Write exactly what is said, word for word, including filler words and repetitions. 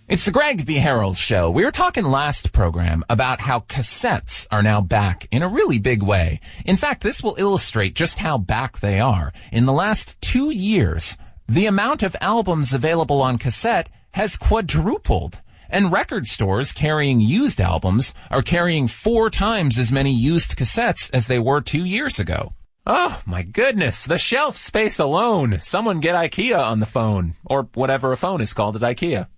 It's the Greg B. Harold Show. We were talking last program about how cassettes are now back in a really big way. In fact, this will illustrate just how back they are. In the last two years, the amount of albums available on cassette has quadrupled. And record stores carrying used albums are carrying four times as many used cassettes as they were two years ago. Oh, my goodness, the shelf space alone. Someone get IKEA on the phone, or whatever a phone is called at IKEA.